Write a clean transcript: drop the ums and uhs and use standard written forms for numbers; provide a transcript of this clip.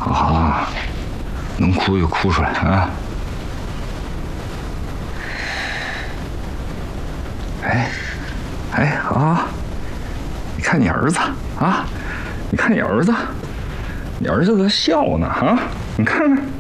啊，能哭就哭出来啊！哎啊！你看你儿子啊！你看你儿子，你儿子在笑呢啊！你看看。